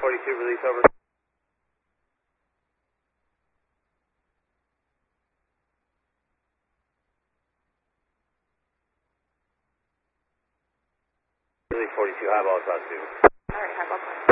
42, release over. Release 42, highball, class 2. Alright, highball, class